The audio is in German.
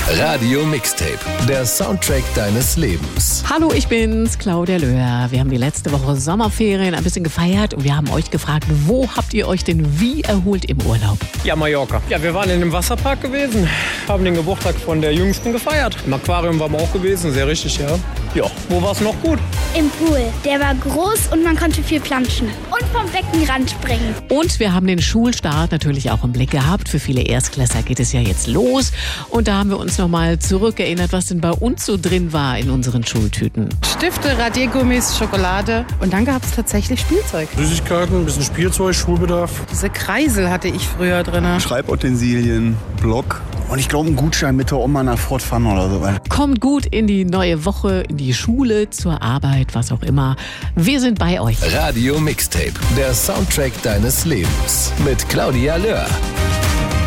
Radio Mixtape, der Soundtrack deines Lebens. Hallo, ich bin's, Claudia Löhr. Wir haben die letzte Woche Sommerferien ein bisschen gefeiert und wir haben euch gefragt, wo habt ihr euch denn wie erholt im Urlaub? Ja, Mallorca. Ja, wir waren in einem Wasserpark gewesen, haben den Geburtstag von der Jüngsten gefeiert. Im Aquarium waren wir auch gewesen, sehr richtig, ja. Ja, wo war's noch gut? Im Pool. Der war groß und man konnte viel planschen. Und vom Beckenrand springen. Und wir haben den Schulstart natürlich auch im Blick gehabt. Für viele Erstklässler geht es ja jetzt los. Und da haben wir uns nochmal zurückerinnert, was denn bei uns so drin war in unseren Schultüten. Stifte, Radiergummis, Schokolade. Und dann gab es tatsächlich Spielzeug. Süßigkeiten, ein bisschen Spielzeug, Schulbedarf. Diese Kreisel hatte ich früher drin. Schreibutensilien, Block. Und ich glaube, einen Gutschein mit der Oma nach Fort Fun oder so. Kommt gut in die neue Woche, in die Schule, zur Arbeit, was auch immer. Wir sind bei euch. Radio Mixtape, der Soundtrack deines Lebens. Mit Claudia Löhr.